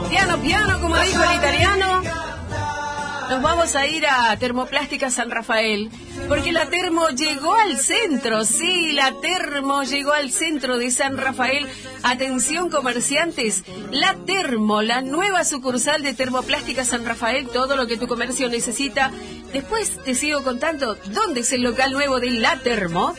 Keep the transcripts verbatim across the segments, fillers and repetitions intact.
Piano, piano, como dijo el italiano. Nos vamos a ir a Termoplástica San Rafael, porque la termo llegó al centro, sí, la termo llegó al centro de San Rafael. Atención comerciantes, la termo, la nueva sucursal de Termoplástica San Rafael, todo lo que tu comercio necesita. Después te sigo contando dónde es el local nuevo de la termo.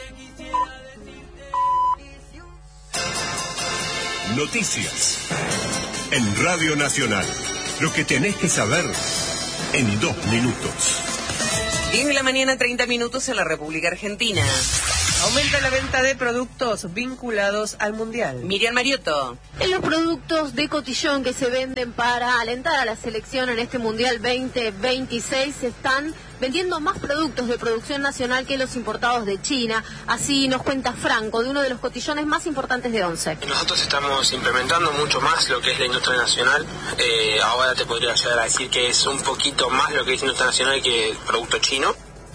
Noticias en Radio Nacional, lo que tenés que saber en dos minutos. diez de la mañana, treinta minutos en la República Argentina. Aumenta la venta de productos vinculados al Mundial. Miriam Mariotto. En los productos de cotillón que se venden para alentar a la selección en este Mundial veinte veintiséis, se están vendiendo más productos de producción nacional que los importados de China. Así nos cuenta Franco, de uno de los cotillones más importantes de ONCE. Nosotros estamos implementando mucho más lo que es la industria nacional. Eh, ahora te podría llegar a decir que es un poquito más lo que es industria nacional que producto chino.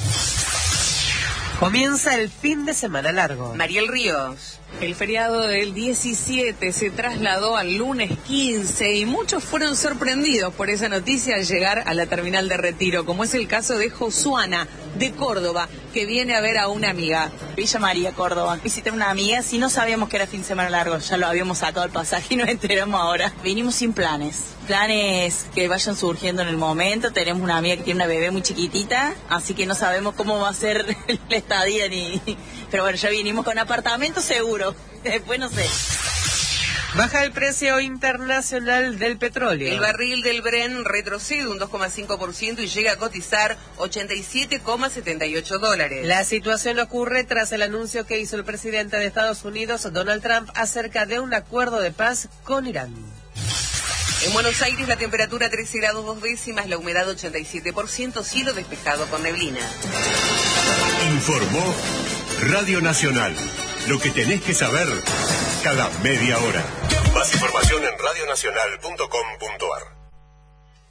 Comienza el fin de semana largo. Mariel Ríos. El feriado del diecisiete se trasladó al lunes quince y muchos fueron sorprendidos por esa noticia al llegar a la terminal de Retiro, como es el caso de Josuana, de Córdoba, que viene a ver a una amiga. Villa María, Córdoba. Visité a una amiga, si no sabíamos que era fin de semana largo, ya lo habíamos sacado el pasaje y nos enteramos ahora. Vinimos sin planes, planes que vayan surgiendo en el momento. Tenemos una amiga que tiene una bebé muy chiquitita, así que no sabemos cómo va a ser la estadía ni... Pero bueno, ya vinimos con apartamento seguro, después no sé. Baja el precio internacional del petróleo. El barril del Brent retrocede un dos coma cinco por ciento y llega a cotizar ochenta y siete coma setenta y ocho dólares. La situación ocurre tras el anuncio que hizo el presidente de Estados Unidos, Donald Trump, acerca de un acuerdo de paz con Irán. En Buenos Aires la temperatura trece grados dos décimas, la humedad ochenta y siete por ciento, cielo despejado con neblina. Informó Radio Nacional, lo que tenés que saber cada media hora. Más información en radionacional punto com punto ar.